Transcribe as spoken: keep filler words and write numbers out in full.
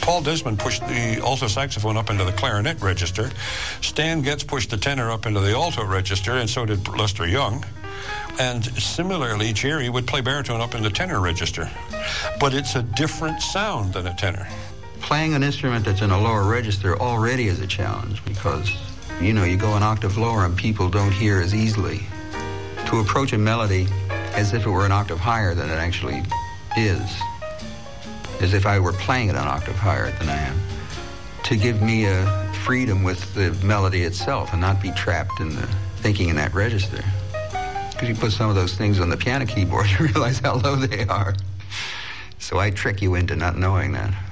Paul Desmond pushed the alto saxophone up into the clarinet register. Stan Getz pushed the tenor up into the alto register, and so did Lester Young. And similarly, Jerry would play baritone up in the tenor register. But it's a different sound than a tenor. Playing an instrument that's in a lower register already is a challenge because, you know, you go an octave lower and people don't hear as easily. To approach a melody as if it were an octave higher than it actually is, as if I were playing it an octave higher than I am, to give me a freedom with the melody itself and not be trapped in the thinking in that register. Because you put some of those things on the piano keyboard, you realize how low they are. So I trick you into not knowing that.